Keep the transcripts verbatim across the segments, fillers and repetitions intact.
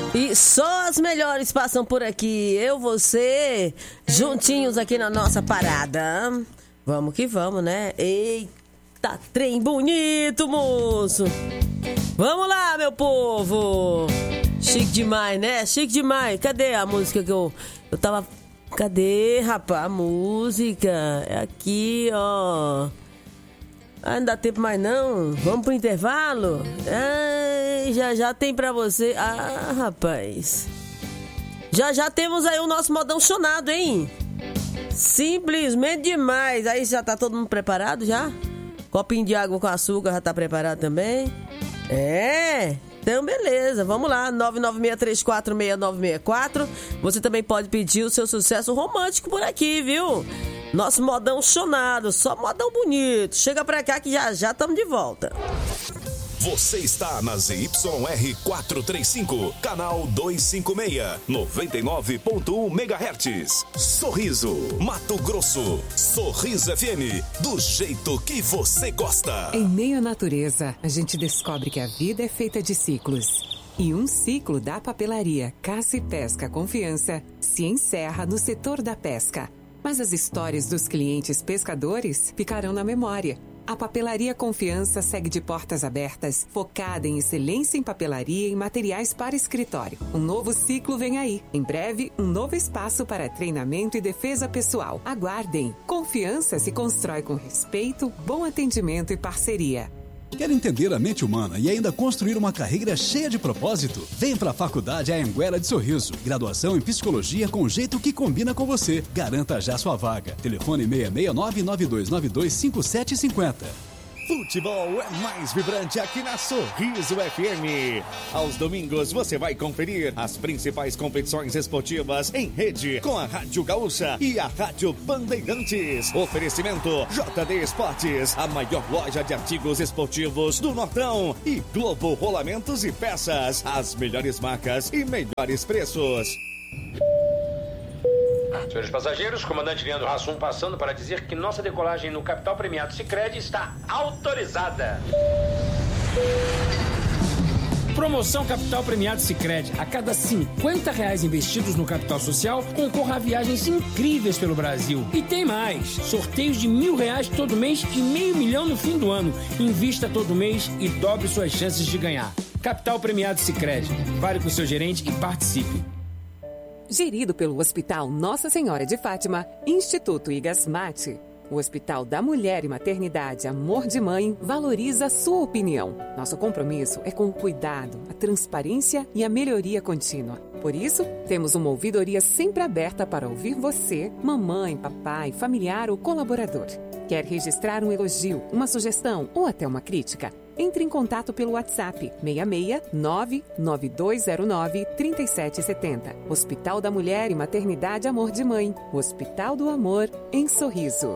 E só as melhores passam por aqui. Eu, você, juntinhos aqui na nossa parada. Vamos que vamos, né? Eita, trem bonito, moço. Vamos lá, meu povo. Chique demais, né? Chique demais. Cadê a música que eu... Eu tava... Cadê, rapaz? A música. É aqui, ó. Ah, não dá tempo mais não. Vamos pro intervalo? Ai, já já tem pra você. Ah, rapaz. Já já temos aí o nosso modão chonado, hein? Simplesmente demais. Aí já tá todo mundo preparado já? Copinho de água com açúcar já tá preparado também? É... Então, beleza, vamos lá, nove nove seis três quatro seis nove seis quatro. Você também pode pedir o seu sucesso romântico por aqui, viu? Nosso modão chonado, só modão bonito. Chega pra cá que já já estamos de volta. Você está na Z Y R quatrocentos e trinta e cinco, canal duzentos e cinquenta e seis, noventa e nove ponto um megahertz. Sorriso, Mato Grosso. Sorriso F M, do jeito que você gosta. Em meio à natureza, a gente descobre que a vida é feita de ciclos. E um ciclo da papelaria Caça e Pesca Confiança se encerra no setor da pesca. Mas as histórias dos clientes pescadores ficarão na memória. A Papelaria Confiança segue de portas abertas, focada em excelência em papelaria e materiais para escritório. Um novo ciclo vem aí. Em breve, um novo espaço para treinamento e defesa pessoal. Aguardem. Confiança se constrói com respeito, bom atendimento e parceria. Quer entender a mente humana e ainda construir uma carreira cheia de propósito? Vem para a Faculdade Anhanguera de Sorriso. Graduação em Psicologia com o jeito que combina com você. Garanta já sua vaga. Telefone seis seis nove nove dois nove dois cinco sete cinco zero. Futebol é mais vibrante aqui na Sorriso F M. Aos domingos você vai conferir as principais competições esportivas em rede com a Rádio Gaúcha e a Rádio Bandeirantes. Oferecimento J D Esportes, a maior loja de artigos esportivos do Nortão, e Globo Rolamentos e Peças, as melhores marcas e melhores preços. Senhores passageiros, comandante Leandro Hassum passando para dizer que nossa decolagem no Capital Premiado Sicredi está autorizada. Promoção Capital Premiado Sicredi. A cada cinquenta reais investidos no capital social, concorra a viagens incríveis pelo Brasil. E tem mais. Sorteios de mil reais todo mês e meio milhão no fim do ano. Invista todo mês e dobre suas chances de ganhar. Capital Premiado Sicredi. Fale com seu gerente e participe. Gerido pelo Hospital Nossa Senhora de Fátima, Instituto Igasmate. O Hospital da Mulher e Maternidade Amor de Mãe valoriza a sua opinião. Nosso compromisso é com o cuidado, a transparência e a melhoria contínua. Por isso, temos uma ouvidoria sempre aberta para ouvir você, mamãe, papai, familiar ou colaborador. Quer registrar um elogio, uma sugestão ou até uma crítica? Entre em contato pelo WhatsApp seis seis nove nove dois zero nove três sete sete zero. Hospital da Mulher e Maternidade Amor de Mãe. O Hospital do Amor em Sorriso.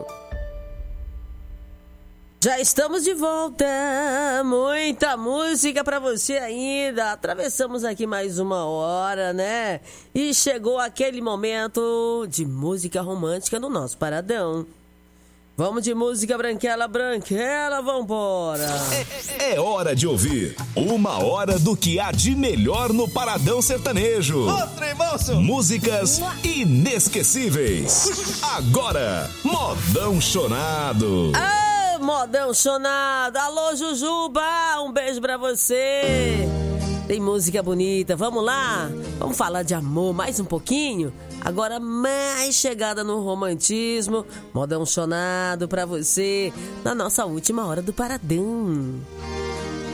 Já estamos de volta, muita música pra você ainda. Atravessamos aqui mais uma hora, né? E chegou aquele momento de música romântica no nosso paradão. Vamos de música branquela, branquela, vambora. É, é hora de ouvir uma hora do que há de melhor no Paradão Sertanejo. Outra, moço! Músicas inesquecíveis. Agora, Modão Chonado. Ah, Modão Chonado. Alô, Jujuba, um beijo pra você. Tem música bonita, vamos lá? Vamos falar de amor mais um pouquinho? Agora mais chegada no romantismo, Modão Chonado pra você, na nossa última hora do Paradão.